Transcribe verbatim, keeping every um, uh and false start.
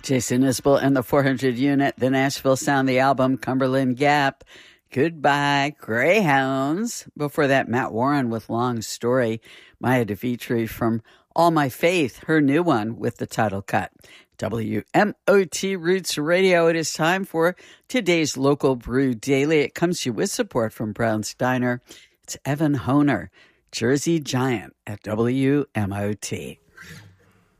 Jason Isbell and the four hundred unit, the Nashville Sound, the album Cumberland Gap. Goodbye, Greyhounds. Before that, Matt Warren with Long Story. Maya DeVitri from All My Faith, her new one with the title cut. W M O T Roots Radio. It is time for today's Local Brew Daily. It comes to you with support from Brown's Diner. It's Evan Honer, Jersey Giant at W M O T.